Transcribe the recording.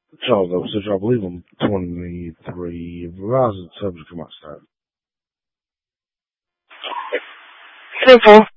Charles Overstitch, I believe I'm 23. Verizon subject to my start. Simple.